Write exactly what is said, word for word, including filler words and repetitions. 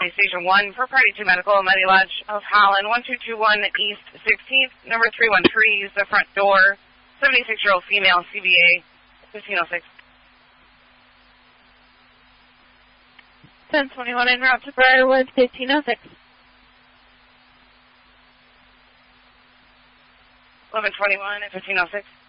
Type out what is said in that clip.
Station one for Party two Medical, Medi Lodge of Holland, one two two one East sixteenth, number three one three, use the front door, seventy-six-year-old female, C B A, fifteen oh six. ten twenty-one en route to Briarwood, fifteen oh six. eleven twenty-one and fifteen oh six.